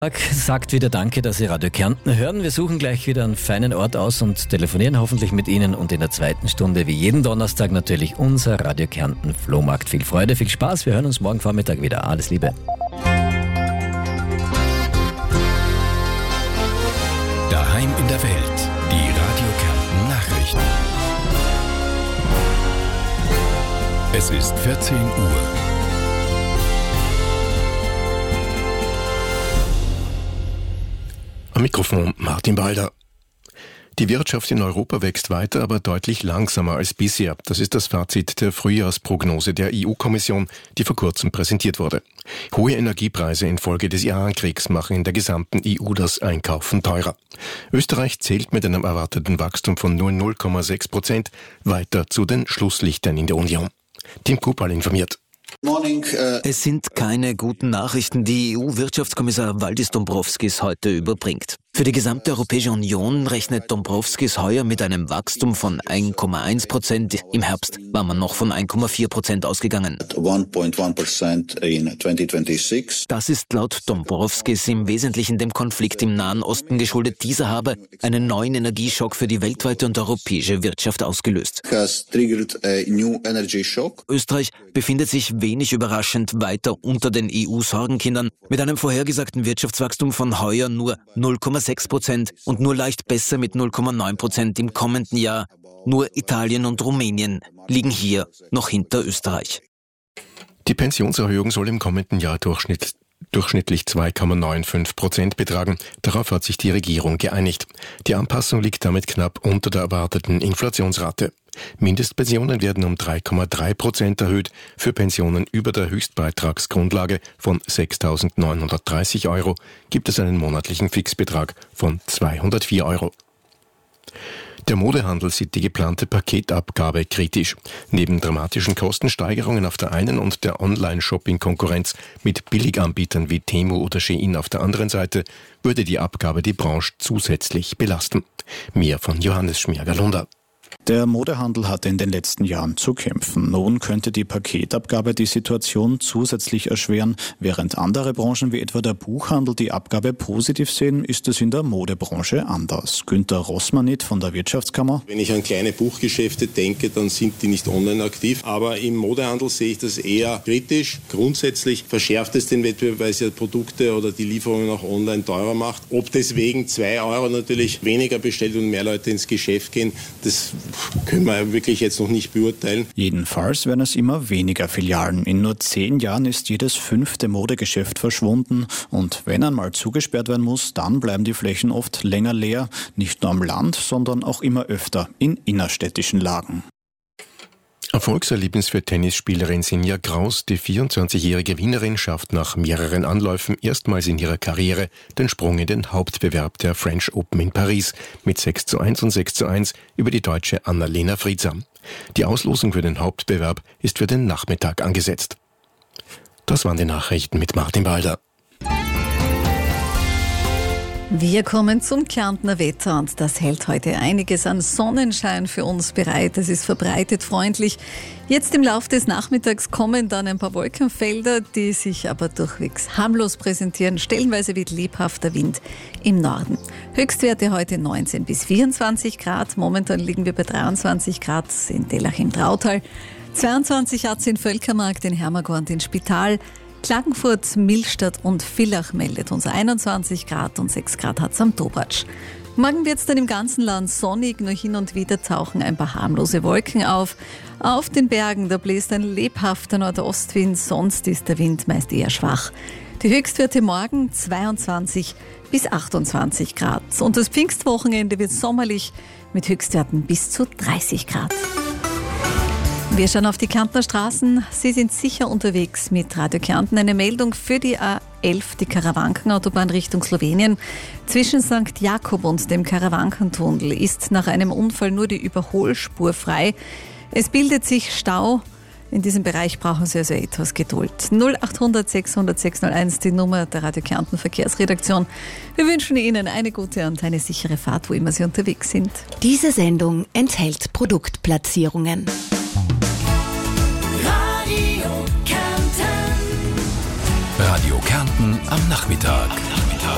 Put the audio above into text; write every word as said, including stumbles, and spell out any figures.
Sagt wieder Danke, dass Sie Radio Kärnten hören. Wir suchen gleich wieder einen feinen Ort aus und telefonieren hoffentlich mit Ihnen. Und in der zweiten Stunde, wie jeden Donnerstag, natürlich unser Radio Kärnten Flohmarkt. Viel Freude, viel Spaß. Wir hören uns morgen Vormittag wieder. Alles Liebe. Daheim in der Welt. Die Radio Kärnten Nachrichten. Es ist vierzehn Uhr. Am Mikrofon Martin Balder. Die Wirtschaft in Europa wächst weiter, aber deutlich langsamer als bisher. Das ist das Fazit der Frühjahrsprognose der E U-Kommission, die vor kurzem präsentiert wurde. Hohe Energiepreise infolge des Iran-Kriegs machen in der gesamten E U das Einkaufen teurer. Österreich zählt mit einem erwarteten Wachstum von nur null Komma sechs Prozent weiter zu den Schlusslichtern in der Union. Tim Kupal informiert. Morning, uh es sind keine guten Nachrichten, die E U-Wirtschaftskommissar Valdis Dombrovskis heute überbringt. Für die gesamte Europäische Union rechnet Dombrovskis heuer mit einem Wachstum von eins Komma eins Prozent. Im Herbst war man noch von eins Komma vier Prozent ausgegangen. Das ist laut Dombrovskis im Wesentlichen dem Konflikt im Nahen Osten geschuldet. Dieser habe einen neuen Energieschock für die weltweite und europäische Wirtschaft ausgelöst. Österreich befindet sich wenig überraschend weiter unter den E U-Sorgenkindern mit einem vorhergesagten Wirtschaftswachstum von heuer nur null Komma sechs Prozent und nur leicht besser mit null Komma neun Prozent im kommenden Jahr. Nur Italien und Rumänien liegen hier noch hinter Österreich. Die Pensionserhöhung soll im kommenden Jahr durchschnitt, durchschnittlich zwei Komma fünfundneunzig Prozent betragen. Darauf hat sich die Regierung geeinigt. Die Anpassung liegt damit knapp unter der erwarteten Inflationsrate. Mindestpensionen werden um drei Komma drei Prozent erhöht. Für Pensionen über der Höchstbeitragsgrundlage von sechstausendneunhundertdreißig Euro gibt es einen monatlichen Fixbetrag von zweihundertvier Euro. Der Modehandel sieht die geplante Paketabgabe kritisch. Neben dramatischen Kostensteigerungen auf der einen und der Online-Shopping-Konkurrenz mit Billiganbietern wie Temu oder Shein auf der anderen Seite würde die Abgabe die Branche zusätzlich belasten. Mehr von Johannes Schmerger-Lunder. Der Modehandel hatte in den letzten Jahren zu kämpfen. Nun könnte die Paketabgabe die Situation zusätzlich erschweren. Während andere Branchen wie etwa der Buchhandel die Abgabe positiv sehen, ist es in der Modebranche anders. Günter Rossmanit von der Wirtschaftskammer. Wenn ich an kleine Buchgeschäfte denke, dann sind die nicht online aktiv. Aber im Modehandel sehe ich das eher kritisch. Grundsätzlich verschärft es den Wettbewerb, weil es ja Produkte oder die Lieferungen auch online teurer macht. Ob deswegen zwei Euro natürlich weniger bestellt und mehr Leute ins Geschäft gehen, das können wir wirklich jetzt noch nicht beurteilen. Jedenfalls werden es immer weniger Filialen. In nur zehn Jahren ist jedes fünfte Modegeschäft verschwunden. Und wenn einmal zugesperrt werden muss, dann bleiben die Flächen oft länger leer. Nicht nur am Land, sondern auch immer öfter in innerstädtischen Lagen. Erfolgserlebnis für Tennisspielerin Sinja Kraus. Die vierundzwanzigjährige Wienerin schafft nach mehreren Anläufen erstmals in ihrer Karriere den Sprung in den Hauptbewerb der French Open in Paris mit sechs zu eins und sechs zu eins über die deutsche Anna-Lena Friedsam. Die Auslosung für den Hauptbewerb ist für den Nachmittag angesetzt. Das waren die Nachrichten mit Martin Balder. Wir kommen zum Kärntner Wetter und das hält heute einiges an Sonnenschein für uns bereit. Es ist verbreitet freundlich. Jetzt im Laufe des Nachmittags kommen dann ein paar Wolkenfelder, die sich aber durchwegs harmlos präsentieren. Stellenweise weht lebhafter Wind im Norden. Höchstwerte heute neunzehn bis vierundzwanzig Grad. Momentan liegen wir bei dreiundzwanzig Grad in Dellach im Trautal. zweiundzwanzig hat es in Völkermarkt, in Hermagor und in Spital. Klagenfurt, Millstatt und Villach meldet uns einundzwanzig Grad und sechs Grad hat es am Dobratsch. Morgen wird es dann im ganzen Land sonnig, nur hin und wieder tauchen ein paar harmlose Wolken auf. Auf den Bergen, da bläst ein lebhafter Nordostwind, sonst ist der Wind meist eher schwach. Die Höchstwerte morgen zweiundzwanzig bis achtundzwanzig Grad. Und das Pfingstwochenende wird sommerlich mit Höchstwerten bis zu dreißig Grad. Wir schauen auf die Kärntner Straßen. Sie sind sicher unterwegs mit Radio Kärnten. Eine Meldung für die A elf, die Karawankenautobahn Richtung Slowenien. Zwischen Sankt Jakob und dem Karawankentunnel ist nach einem Unfall nur die Überholspur frei. Es bildet sich Stau. In diesem Bereich brauchen Sie also etwas Geduld. null achthundert sechshundert sechshunderteins, die Nummer der Radio Kärnten Verkehrsredaktion. Wir wünschen Ihnen eine gute und eine sichere Fahrt, wo immer Sie unterwegs sind. Diese Sendung enthält Produktplatzierungen. Radio Kärnten am Nachmittag.